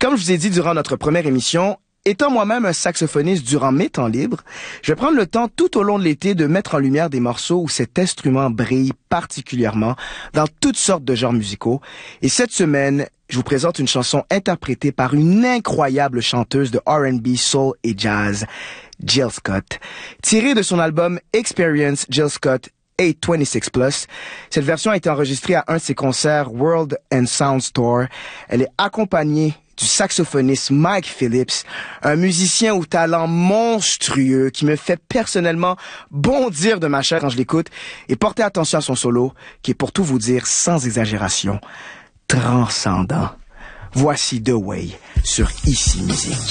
Comme je vous ai dit durant notre première émission, étant moi-même un saxophoniste durant mes temps libres, je vais prendre le temps tout au long de l'été de mettre en lumière des morceaux où cet instrument brille particulièrement dans toutes sortes de genres musicaux. Et cette semaine, je vous présente une chanson interprétée par une incroyable chanteuse de R&B, soul et jazz, Jill Scott. Tirée de son album Experience Jill Scott 826+. Cette version a été enregistrée à un de ses concerts World and Sound Tour. Elle est accompagnée du saxophoniste Mike Phillips, un musicien au talent monstrueux qui me fait personnellement bondir de ma chair quand je l'écoute, et portez attention à son solo, qui est pour tout vous dire sans exagération, transcendant. Voici The Way sur Ici Musique.